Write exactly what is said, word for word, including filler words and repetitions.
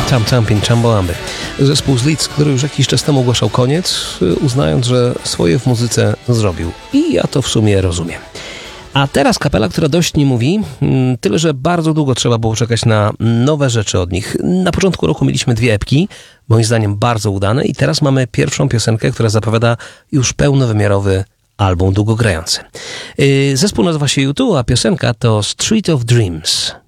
Tam Thumping Chumbawamby. Zespół z Leeds, który już jakiś czas temu ogłaszał koniec, uznając, że swoje w muzyce zrobił. I ja to w sumie rozumiem. A teraz kapela, która dość nie mówi, tyle że bardzo długo trzeba było czekać na nowe rzeczy od nich. Na początku roku mieliśmy dwie epki, moim zdaniem bardzo udane, i teraz mamy pierwszą piosenkę, która zapowiada już pełnowymiarowy album długogrający. Zespół nazywa się U dwa, a piosenka to Street of Dreams.